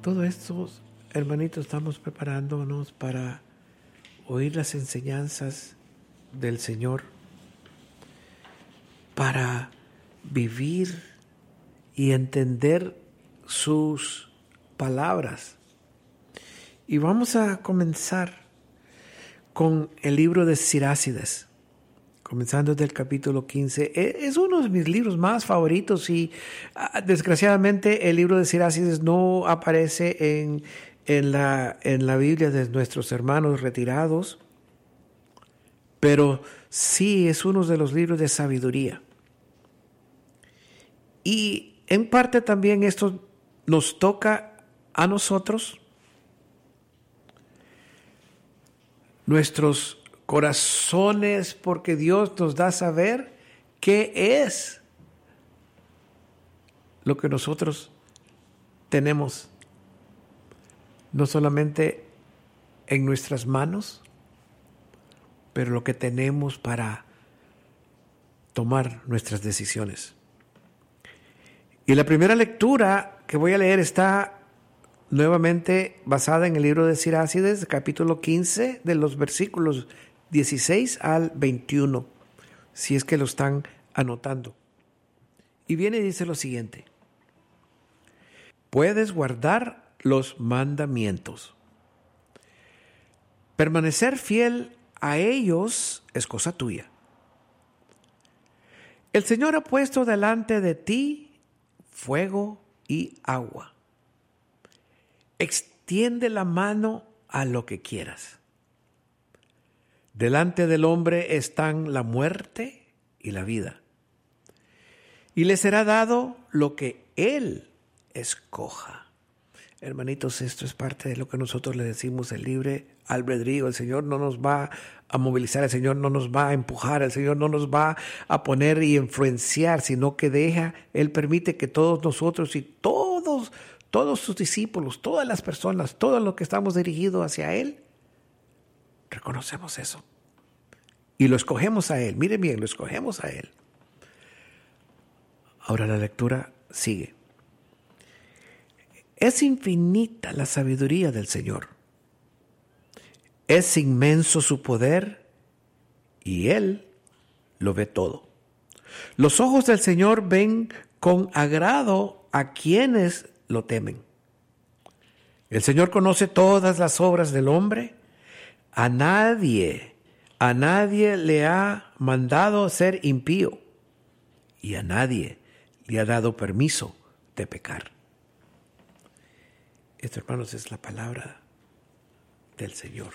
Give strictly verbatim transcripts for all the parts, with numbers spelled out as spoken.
Todo esto, hermanitos, estamos preparándonos para oír las enseñanzas del Señor, para vivir y entender sus palabras. Y vamos a comenzar con el libro de Sirácides, comenzando desde el capítulo quince. Es uno de mis libros más favoritos y desgraciadamente el libro de Sirácides no aparece en, en, la, en la Biblia de nuestros hermanos retirados, pero sí es uno de los libros de sabiduría. Y en parte también esto nos toca a nosotros, nuestros corazones, porque Dios nos da a saber qué es lo que nosotros tenemos, no solamente en nuestras manos, pero lo que tenemos para tomar nuestras decisiones. Y la primera lectura que voy a leer está nuevamente basada en el libro de Sirácides, capítulo quince, de los versículos dieciséis al veintiuno, si es que lo están anotando. Y viene y dice lo siguiente: puedes guardar los mandamientos. Permanecer fiel a ellos es cosa tuya. El Señor ha puesto delante de ti fuego y agua. Extiende la mano a lo que quieras. Delante del hombre están la muerte y la vida, y le será dado lo que él escoja. Hermanitos, esto es parte de lo que nosotros le decimos el libre albedrío. El Señor no nos va a movilizar, el Señor no nos va a empujar, el Señor no nos va a poner y influenciar, sino que deja, Él permite que todos nosotros y todos, todos sus discípulos, todas las personas, todo lo que estamos dirigidos hacia Él, reconocemos eso. Y lo escogemos a Él. Miren bien, lo escogemos a Él. Ahora la lectura sigue. Es infinita la sabiduría del Señor. Es inmenso su poder y Él lo ve todo. Los ojos del Señor ven con agrado a quienes lo temen. El Señor conoce todas las obras del hombre. A nadie, a nadie le ha mandado ser impío y a nadie le ha dado permiso de pecar. Esto, hermanos, es la palabra del Señor.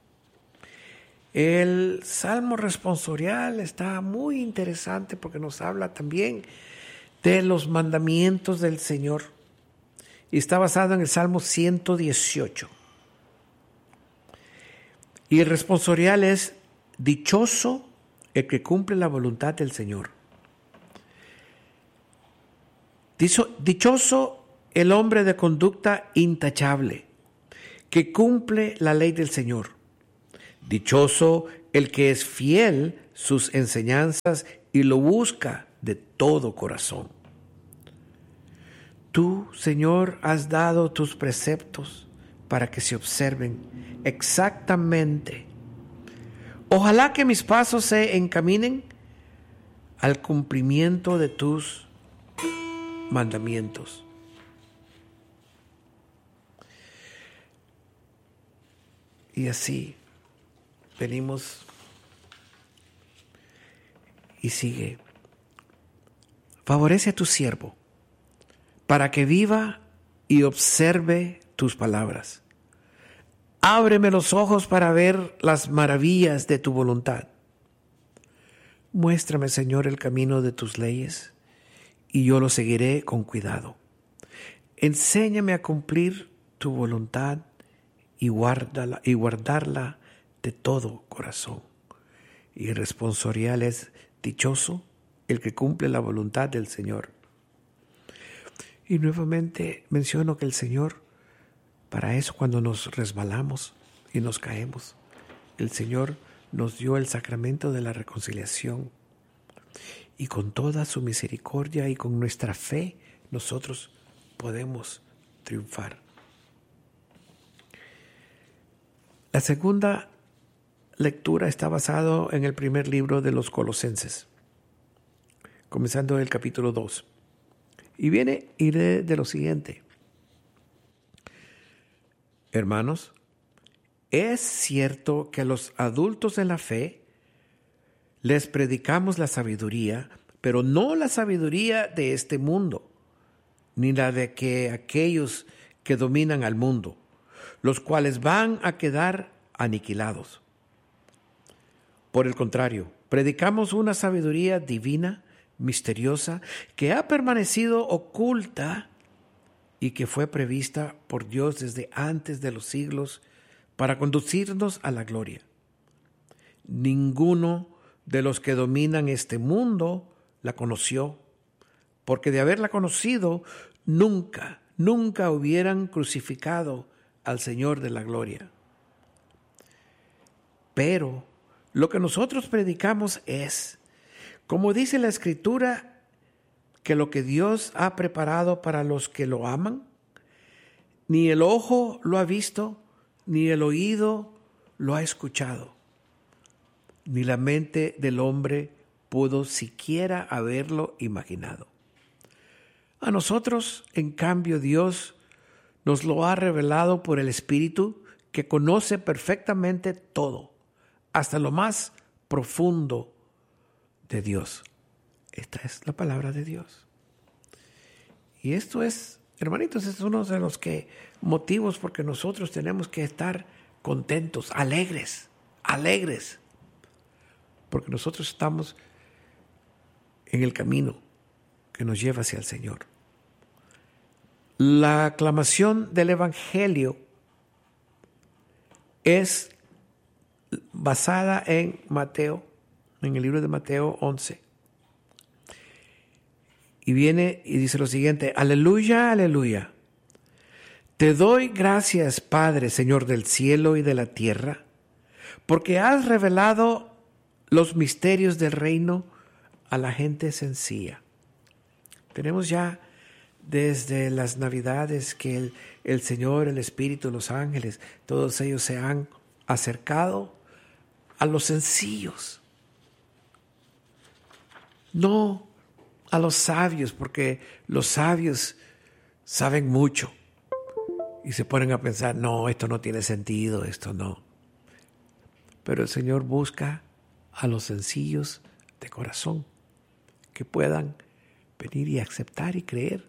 El Salmo responsorial está muy interesante porque nos habla también de los mandamientos del Señor. Y está basado en el Salmo ciento dieciocho. Y el responsorial es: dichoso el que cumple la voluntad del Señor. Dichoso el hombre de conducta intachable, que cumple la ley del Señor. Dichoso el que es fiel sus enseñanzas y lo busca de todo corazón. Tú, Señor, has dado tus preceptos para que se observen exactamente. Ojalá que mis pasos se encaminen al cumplimiento de tus mandamientos. Y así venimos y sigue. Favorece a tu siervo para que viva y observe tus palabras. Ábreme los ojos para ver las maravillas de tu voluntad. Muéstrame, Señor, el camino de tus leyes y yo lo seguiré con cuidado. Enséñame a cumplir tu voluntad y guárdala, y guardarla de todo corazón. Y el responsorial es: dichoso el que cumple la voluntad del Señor. Y nuevamente menciono que el Señor, para eso, cuando nos resbalamos y nos caemos, el Señor nos dio el sacramento de la reconciliación. Y con toda su misericordia y con nuestra fe, nosotros podemos triunfar. La segunda lectura está basado en el primer libro de los Colosenses, comenzando el capítulo dos. Y viene y lee de lo siguiente. Hermanos, es cierto que a los adultos en la fe les predicamos la sabiduría, pero no la sabiduría de este mundo, ni la de que aquellos que dominan al mundo, los cuales van a quedar aniquilados. Por el contrario, predicamos una sabiduría divina, misteriosa, que ha permanecido oculta y que fue prevista por Dios desde antes de los siglos para conducirnos a la gloria. Ninguno de los que dominan este mundo la conoció, porque de haberla conocido, nunca, nunca hubieran crucificado al Señor de la gloria. Pero lo que nosotros predicamos es, como dice la Escritura, que lo que Dios ha preparado para los que lo aman, ni el ojo lo ha visto, ni el oído lo ha escuchado, ni la mente del hombre pudo siquiera haberlo imaginado. A nosotros, en cambio, Dios nos lo ha revelado por el Espíritu, que conoce perfectamente todo, hasta lo más profundo de Dios. Esta es la palabra de Dios. Y esto es, hermanitos, es uno de los que, motivos porque nosotros tenemos que estar contentos, alegres, alegres, porque nosotros estamos en el camino que nos lleva hacia el Señor. La aclamación del Evangelio es basada en Mateo, en el libro de Mateo once. Y viene y dice lo siguiente: aleluya, aleluya. Te doy gracias, Padre, Señor del cielo y de la tierra, porque has revelado los misterios del reino a la gente sencilla. Tenemos ya desde las Navidades que el, el Señor, el Espíritu, los ángeles, todos ellos se han acercado a los sencillos. No a los sabios, porque los sabios saben mucho y se ponen a pensar, no, esto no tiene sentido, esto no. Pero el Señor busca a los sencillos de corazón, que puedan venir y aceptar y creer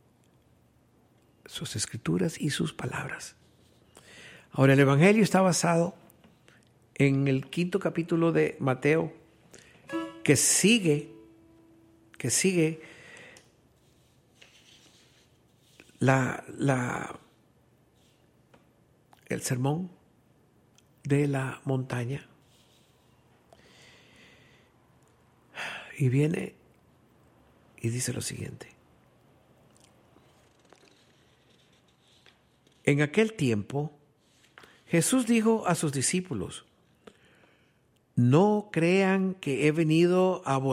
sus escrituras y sus palabras. Ahora, el Evangelio está basado en el quinto capítulo de Mateo, que sigue, que sigue la, la, el sermón de la montaña. Y viene y dice lo siguiente: en aquel tiempo, Jesús dijo a sus discípulos: no crean que he venido a abolir